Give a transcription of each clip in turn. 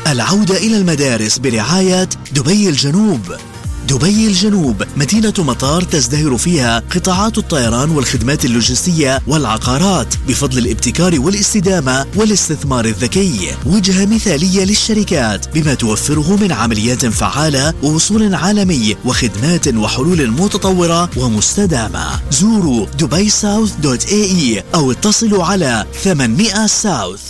العودة إلى المدارس برعاية دبي الجنوب. دبي الجنوب مدينة مطار تزدهر فيها قطاعات الطيران والخدمات اللوجستية والعقارات بفضل الابتكار والاستدامة والاستثمار الذكي. وجهة مثالية للشركات بما توفره من عمليات فعالة ووصول عالمي وخدمات وحلول متطورة ومستدامة. زوروا dubaisouth.ae أو اتصلوا على 800 ساوث.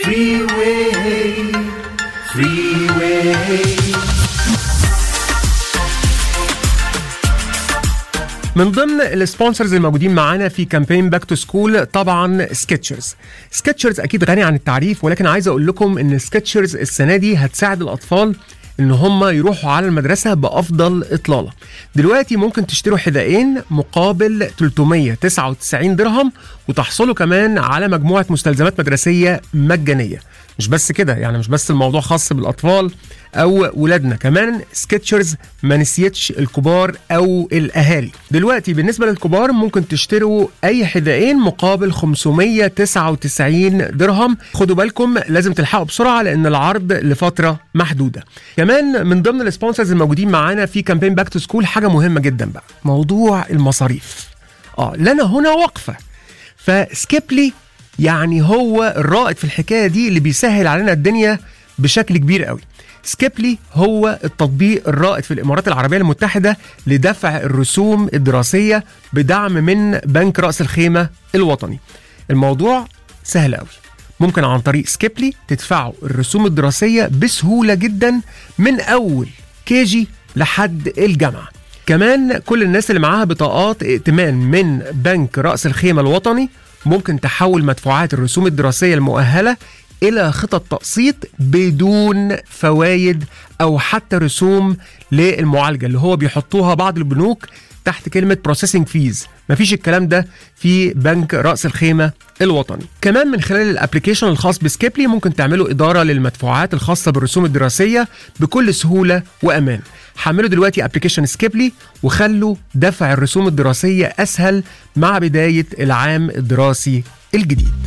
من ضمن السبونسرز الموجودين معانا في كامبين باك تو سكول طبعا سكتشرز. سكتشرز اكيد غني عن التعريف، ولكن عايز اقول لكم ان سكتشرز السنه دي هتساعد الاطفال ان هم يروحوا على المدرسه بافضل اطلاله. دلوقتي ممكن تشتروا حذائين مقابل 399 درهم وتحصلوا كمان على مجموعه مستلزمات مدرسيه مجانيه. مش بس كده، يعني مش بس الموضوع خاص بالاطفال او ولادنا، كمان سكتشرز ما نسيتش الكبار او الاهالي. دلوقتي بالنسبه للكبار ممكن تشتروا اي حذائين مقابل 599 درهم. خدوا بالكم لازم تلحقوا بسرعه لان العرض لفتره محدوده. كمان من ضمن السبونسرز الموجودين معانا في كامبين باك تو سكول حاجه مهمه جدا بقى، موضوع المصاريف. لنا هنا وقفه. فسكيبلي يعني هو الرائد في الحكايه دي اللي بيسهل علينا الدنيا بشكل كبير قوي. سكيبلي هو التطبيق الرائد في الإمارات العربية المتحدة لدفع الرسوم الدراسية بدعم من بنك رأس الخيمة الوطني. الموضوع سهل قوي، ممكن عن طريق سكيبلي تدفعوا الرسوم الدراسية بسهولة جدا من أول كيجي لحد الجامعة. كمان كل الناس اللي معاها بطاقات ائتمان من بنك رأس الخيمة الوطني ممكن تحول مدفوعات الرسوم الدراسية المؤهلة إلى خطط تقسيط بدون فوائد أو حتى رسوم للمعالجة اللي هو بيحطوها بعض البنوك تحت كلمة processing fees. مفيش الكلام ده في بنك رأس الخيمة الوطني. كمان من خلال الابليكيشن الخاص بسكيبلي ممكن تعملوا إدارة للمدفوعات الخاصة بالرسوم الدراسية بكل سهولة وأمان. حملوا دلوقتي ابليكيشن سكيبلي وخلوا دفع الرسوم الدراسية أسهل مع بداية العام الدراسي الجديد.